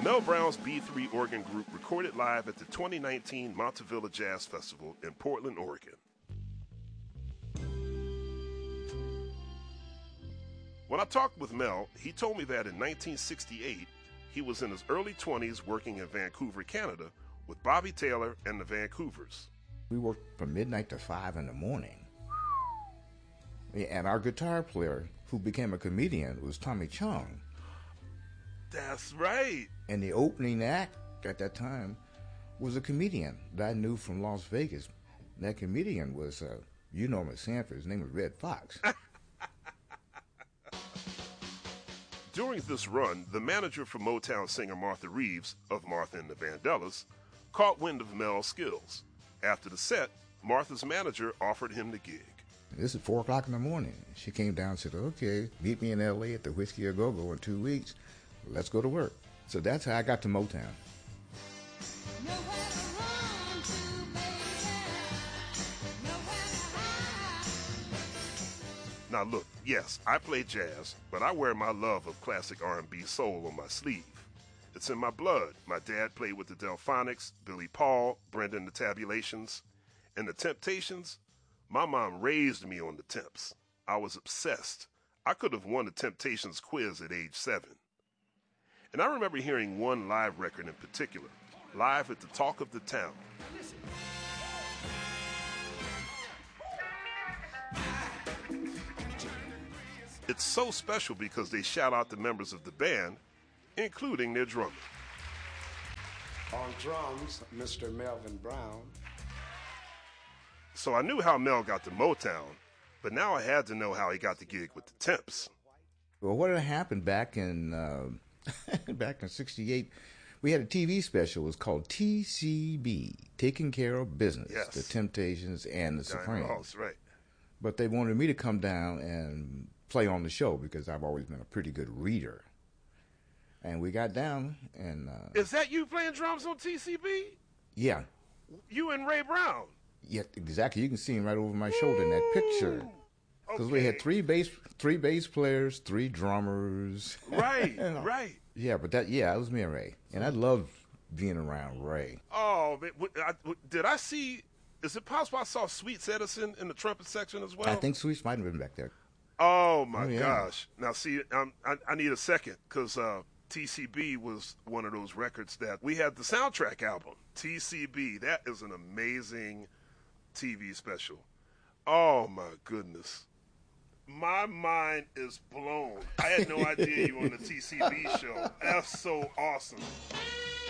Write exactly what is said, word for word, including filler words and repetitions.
Mel Brown's B three Organ Group recorded live at the twenty nineteen Montevilla Jazz Festival in Portland, Oregon. When I talked with Mel, he told me that in nineteen sixty-eight, he was in his early twenties working in Vancouver, Canada, with Bobby Taylor and the Vancouvers. We worked from midnight to five in the morning. And our guitar player, who became a comedian, was Tommy Chong. That's right. And the opening act at that time was a comedian that I knew from Las Vegas. And that comedian was, uh, you know him as Sanford. His name was Red Fox. During this run, the manager for Motown singer Martha Reeves of Martha and the Vandellas caught wind of Mel's skills. After the set, Martha's manager offered him the gig. This is four o'clock in the morning. She came down and said, okay, meet me in L A at the Whiskey A Go-Go in two weeks. Let's go to work. So that's how I got to Motown. Now look, yes, I play jazz, but I wear my love of classic R and B soul on my sleeve. It's in my blood. My dad played with the Delphonics, Billy Paul, Brenda and the Tabulations, and the Temptations. My mom raised me on the Temps. I was obsessed. I could have won the Temptations quiz at age seven. And I remember hearing one live record in particular, live at the Talk of the Town. It's so special because they shout out the members of the band, including their drummer. On drums, Mister Melvin Brown. So I knew how Mel got to Motown, but now I had to know how he got the gig with the Temps. Well, what had happened back in uh, back in sixty-eight, we had a T V special. It was called T C B, Taking Care of Business, Yes. The Temptations and the Diana Supremes. Ross, right. But they wanted me to come down and play on the show because I've always been a pretty good reader. And we got down and... Uh, Is that you playing drums on T C B? yeah. You and Ray Brown? Yeah, exactly. You can see him right over my shoulder in that picture. Because we had three bass, three bass players, three drummers. Right, right. Yeah, but that, yeah, that was me and Ray. And I loved being around Ray. Oh, man, what- I- what- did I see, is it possible I saw Sweets Edison in the trumpet section as well? I think Sweets might have been back there. Oh, my Oh, yeah. gosh. Now, see, um, I, I need a second because uh, T C B was one of those records that we had the soundtrack album. T C B, that is an amazing T V special. Oh, my goodness. My mind is blown. I had no idea you were on the T C B show. That's so awesome.